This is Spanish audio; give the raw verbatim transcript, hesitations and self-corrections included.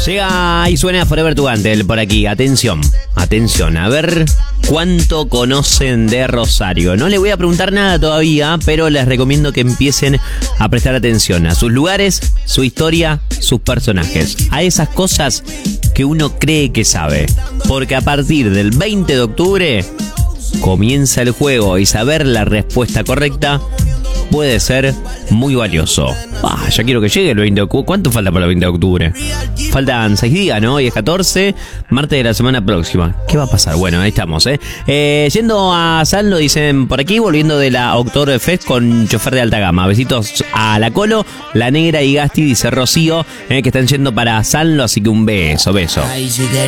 Llega y suena Forever Tugantel por aquí. Atención, atención, a ver cuánto conocen de Rosario. No les voy a preguntar nada todavía, pero les recomiendo que empiecen a prestar atención a sus lugares, su historia, sus personajes, a esas cosas que uno cree que sabe. Porque a partir del veinte de octubre comienza el juego y saber la respuesta correcta puede ser muy valioso. Ah, ya quiero que llegue el veinte de octubre. ¿Cuánto falta para el veinte de octubre? Faltan seis días, ¿no? Hoy es catorce, martes de la semana próxima. ¿Qué va a pasar? Bueno, ahí estamos, ¿eh? eh yendo a San, lo dicen por aquí, volviendo de la Oktoberfest con chofer de alta gama. Besitos a la Colo, la Negra y Gasti, dice Rocío, eh, que están yendo para Sanlo, así que un beso, beso.